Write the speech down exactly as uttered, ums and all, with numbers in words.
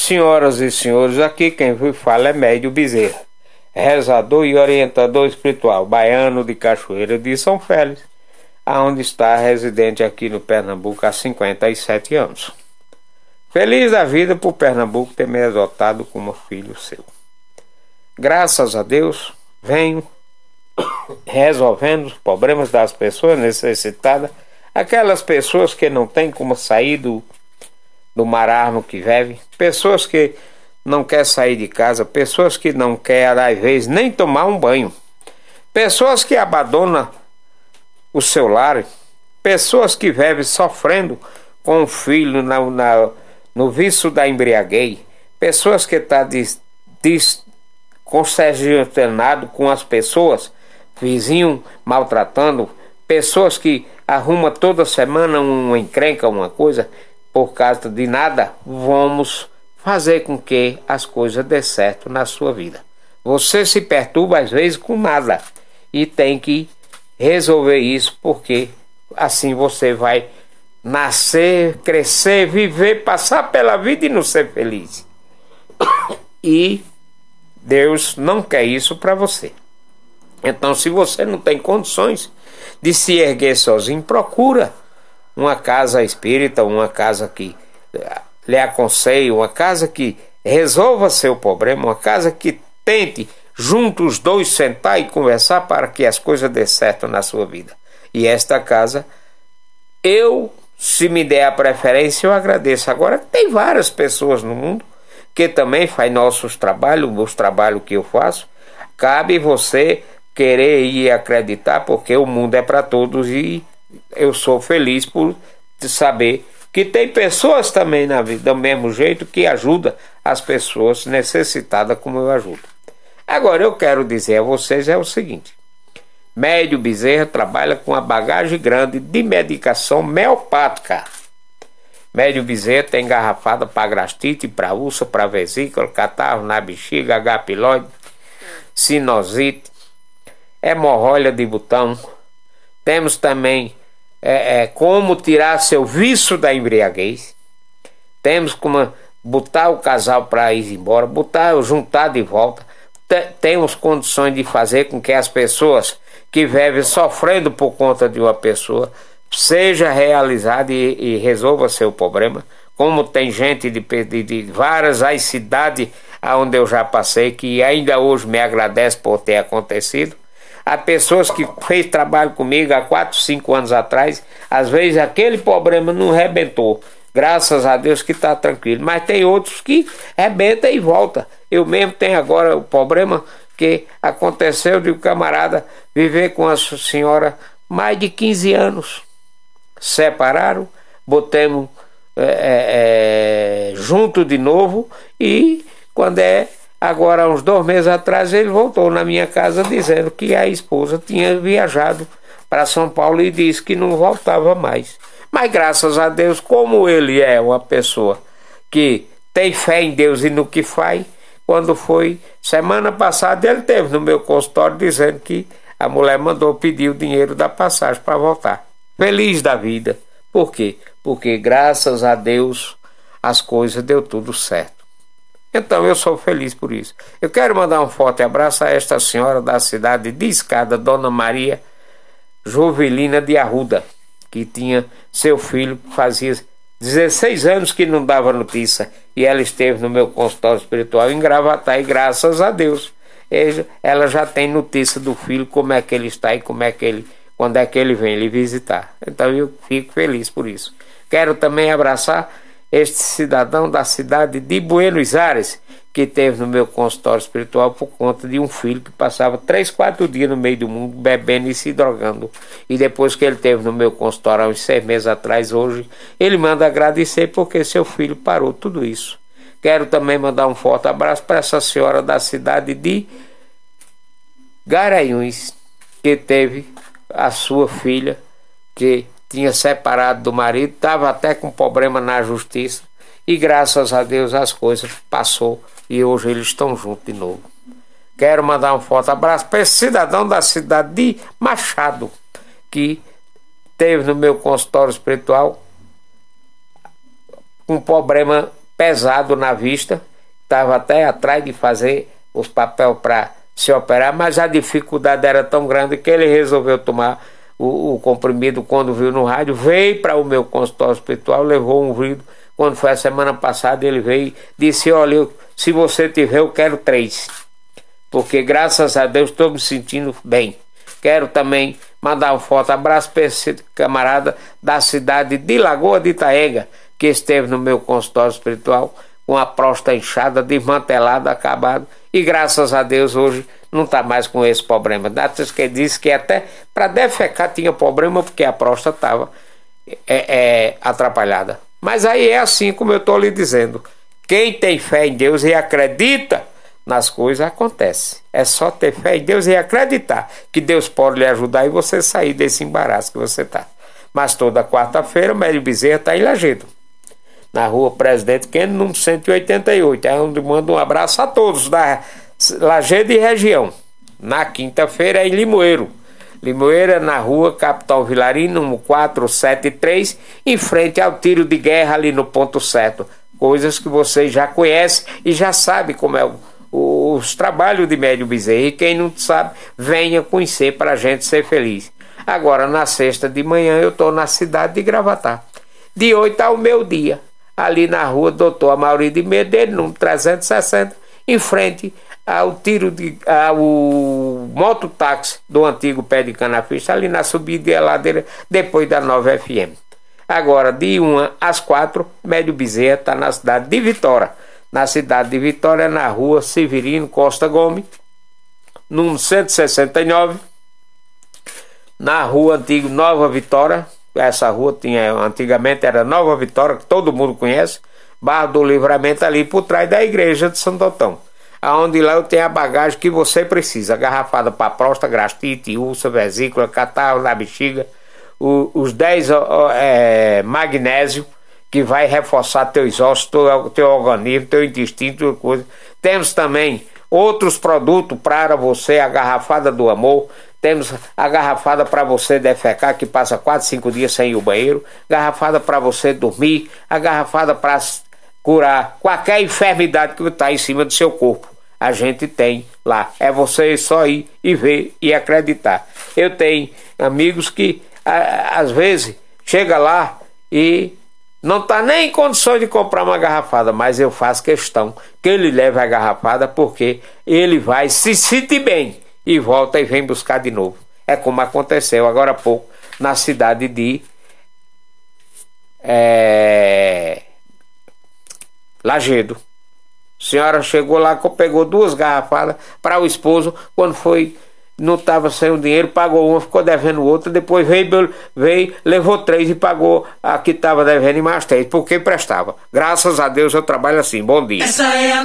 Senhoras e senhores, aqui quem vos fala é Médio Bezerra, rezador e orientador espiritual, baiano de Cachoeira de São Félix, aonde está residente aqui no Pernambuco há cinquenta e sete anos. Feliz da vida por Pernambuco ter me adotado como filho seu. Graças a Deus, venho resolvendo os problemas das pessoas necessitadas, aquelas pessoas que não têm como sair do do marasmo que vive, pessoas que não querem sair de casa, pessoas que não querem, às vezes, nem tomar um banho, pessoas que abandonam o seu lar, pessoas que vivem sofrendo com o filho na, na, no vício da embriaguez, pessoas que estão desconcertadas com as pessoas, vizinho maltratando, pessoas que arrumam toda semana uma encrenca, uma coisa. Por causa de nada, vamos fazer com que as coisas dê certo na sua vida. Você se perturba às vezes com nada e tem que resolver isso, porque assim você vai nascer, crescer, viver, passar pela vida e não ser feliz. E Deus não quer isso para você. Então, se você não tem condições de se erguer sozinho, procura uma casa espírita, uma casa que lhe aconselhe, uma casa que resolva seu problema, uma casa que tente juntos os dois sentar e conversar para que as coisas dê certo na sua vida. E esta casa, eu, se me der a preferência, eu agradeço. Agora, tem várias pessoas no mundo que também fazem nossos trabalhos, os trabalhos que eu faço. Cabe você querer e acreditar, porque o mundo é para todos e eu sou feliz por saber que tem pessoas também na vida do mesmo jeito que ajudam as pessoas necessitadas como eu ajudo. Agora eu quero dizer a vocês é o seguinte: Médio Bezerra trabalha com uma bagagem grande de medicação homeopática. Médio Bezerra tem engarrafada para gastrite, para úlcera, para vesícula, catarro na bexiga, H. pylori, sinusite, hemorroida de botão. Temos também é, é, como tirar seu vício da embriaguez. Temos como botar o casal para ir embora, botar, juntar de volta. Temos condições de fazer com que as pessoas que vivem sofrendo por conta de uma pessoa seja realizada e, e resolva seu problema. Como tem gente de, de, de várias as cidades onde eu já passei que ainda hoje me agradece por ter acontecido. Há pessoas que fez trabalho comigo há quatro, cinco anos atrás, às vezes aquele problema não rebentou, graças a Deus que está tranquilo, mas tem outros que rebenta e volta. Eu mesmo tenho agora o problema que aconteceu de um camarada viver com a senhora mais de quinze anos, separaram, botemos é, é, junto de novo e quando é agora, uns dois meses atrás, ele voltou na minha casa dizendo que a esposa tinha viajado para São Paulo e disse que não voltava mais. Mas graças a Deus, como ele é uma pessoa que tem fé em Deus e no que faz, quando foi semana passada, ele esteve no meu consultório dizendo que a mulher mandou pedir o dinheiro da passagem para voltar. Feliz da vida. Por quê? Porque graças a Deus as coisas deu tudo certo. Então eu sou feliz por isso. Eu quero mandar um forte abraço a esta senhora da cidade de Escada, Dona Maria Jovelina de Arruda, que tinha seu filho que fazia dezesseis anos que não dava notícia, e ela esteve no meu consultório espiritual em Gravatá, e graças a Deus ela já tem notícia do filho, como é que ele está e como é que ele, quando é que ele vem lhe visitar. Então eu fico feliz por isso. Quero também abraçar este cidadão da cidade de Buenos Aires, que teve no meu consultório espiritual por conta de um filho que passava três, quatro dias no meio do mundo bebendo e se drogando. E depois que ele teve no meu consultório há uns seis meses atrás, hoje, ele manda agradecer porque seu filho parou tudo isso. Quero também mandar um forte abraço para essa senhora da cidade de Garanhuns, que teve a sua filha que tinha separado do marido, estava até com problema na justiça e graças a Deus as coisas passou e hoje eles estão juntos de novo. Quero mandar um forte abraço para esse cidadão da cidade de Machado, que teve no meu consultório espiritual um problema pesado na vista, estava até atrás de fazer os papéis para se operar, mas a dificuldade era tão grande que ele resolveu tomar o, o comprimido quando viu no rádio, veio para o meu consultório espiritual, levou um vidro. Quando foi a semana passada, ele veio e disse: olha, eu, se você tiver, eu quero três, porque graças a Deus estou me sentindo bem. Quero também mandar um forte abraço para esse camarada da cidade de Lagoa de Itaenga, que esteve no meu consultório espiritual com a próstata inchada, desmantelada, acabado, e graças a Deus hoje não está mais com esse problema. Datas que disse que até para defecar tinha problema, porque a próstata estava é, é, atrapalhada. Mas aí é assim como eu estou lhe dizendo: quem tem fé em Deus e acredita nas coisas, acontece. É só ter fé em Deus e acreditar que Deus pode lhe ajudar e você sair desse embaraço que você está. Mas toda quarta-feira o Médio Bezerra está em Lajedo, na rua Presidente Kennedy, número cento e oitenta e oito. É onde mando um abraço a todos da Lajedo e região. Na quinta-feira é em Limoeiro. Limoeiro é na rua Capitão Vilarinho, número quatrocentos e setenta e três, em frente ao tiro de guerra, ali no ponto certo. Coisas que vocês já conhecem e já sabem como é o os trabalhos de Médio Bezerra, e quem não sabe, venha conhecer para a gente ser feliz. Agora, na sexta de manhã, eu estou na cidade de Gravatá, de oito ao meio-dia, ali na rua Doutor Amaury de Medeiros, número trezentos e sessenta, em frente ao tiro de ao mototáxi do antigo Pé de Canafista, ali na subida e ladeira, depois da nova F M. Agora, de uma às quatro, Médio Bezerra está na cidade de Vitória. Na cidade de Vitória, na rua Severino Costa Gomes, número cento e sessenta e nove, na rua antiga Nova Vitória. Essa rua tinha, antigamente era Nova Vitória, que todo mundo conhece, Barra do Livramento, ali por trás da igreja de Santo Antão, aonde lá eu tenho a bagagem que você precisa: garrafada para próstata, gastrite, úlcera, vesícula, catarro na bexiga, o, os dez é, magnésio, que vai reforçar teus ossos, teu, teu organismo, teu intestino, tua coisa. Temos também outros produtos para você: a garrafada do amor. Temos a garrafada para você defecar, que passa quatro, cinco dias sem ir ao banheiro. Garrafada para você dormir. A garrafada para curar qualquer enfermidade que está em cima do seu corpo. A gente tem lá. É você só ir e ver e acreditar. Eu tenho amigos que a, às vezes chega lá e não está nem em condições de comprar uma garrafada, mas eu faço questão que ele leve a garrafada, porque ele vai se sentir bem e volta e vem buscar de novo. É como aconteceu agora há pouco na cidade de é, Lajedo. A senhora chegou lá, pegou duas garrafadas para o esposo. Quando foi, não estava sem o dinheiro, pagou uma, ficou devendo outra. Depois veio, veio, levou três e pagou a que estava devendo e mais três, porque prestava. Graças a Deus eu trabalho assim. Bom dia. Essa é a